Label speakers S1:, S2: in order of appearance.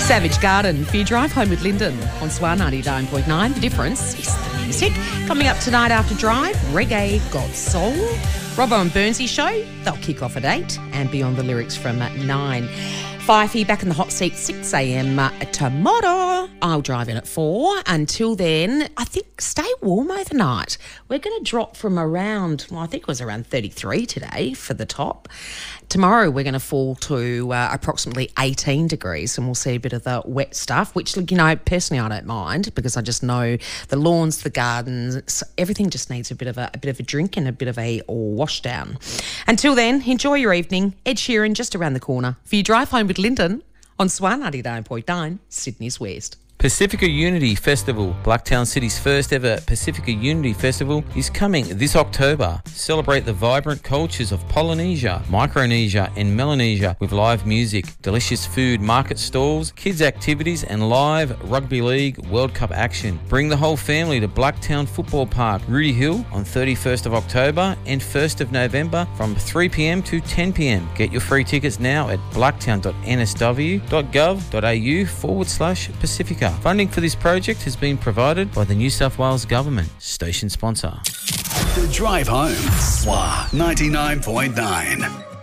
S1: Savage Garden for your drive home with Lyndon on SWAR 99.9. The difference is the music. Coming up tonight after Drive, Reggae Got Soul. Robbo and Burnsy show, they'll kick off at 8 and beyond the lyrics from 9. Fifey back in the hot seat 6 a.m. Tomorrow. I'll drive in at 4. Until then, I think stay warm overnight. We're going to drop from around, I think it was around 33 today for the top. Tomorrow we're going to fall to approximately 18 degrees and we'll see a bit of the wet stuff, which, personally I don't mind because I just know the lawns, the gardens, everything just needs a bit of a drink and a bit of a wash down. Until then, enjoy your evening. Ed Sheeran just around the corner for your drive home with Lyndon on SWAR 99.9, Sydney's West.
S2: Pacifica Unity Festival, Blacktown City's first ever Pacifica Unity Festival, is coming this October. Celebrate the vibrant cultures of Polynesia, Micronesia and Melanesia with live music, delicious food, market stalls, kids activities and live Rugby League World Cup action. Bring the whole family to Blacktown Football Park, Rudy Hill on 31st of October and 1st of November from 3pm to 10pm. Get your free tickets now at blacktown.nsw.gov.au/Pacifica. Funding for this project has been provided by the New South Wales Government. Station sponsor.
S3: The Drive Home, SWAR 99.9.